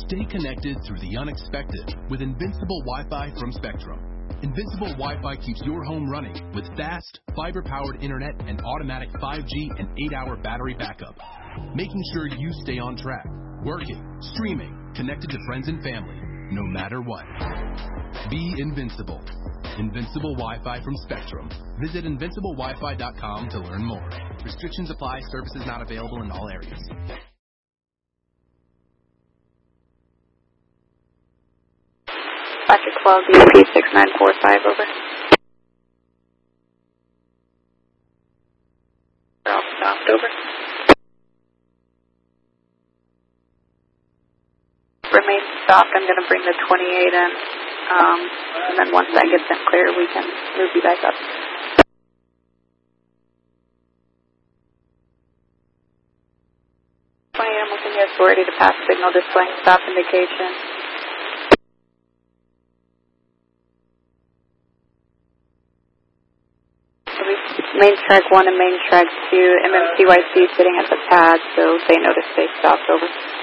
Stay connected through the unexpected with Invincible Wi-Fi from Spectrum. Invincible Wi-Fi keeps your home running with fast, fiber-powered internet and automatic 5G and 8-hour battery backup, making sure you stay on track, working, streaming, connected to friends and family, no matter what. Be invincible. Invincible Wi-Fi from Spectrum. Visit invinciblewifi.com to learn more. Restrictions apply. Services not available in all areas. Patrick 12, DP 6945, over. Stopped, over. Remain stopped. I'm going to bring the 28 in, and then once that gets in clear, we can move you back up. I'm within your authority to pass signal displaying stop indication. Main track 1 and main track 2, MMTYC sitting at the pad, so they notice they stopped, over.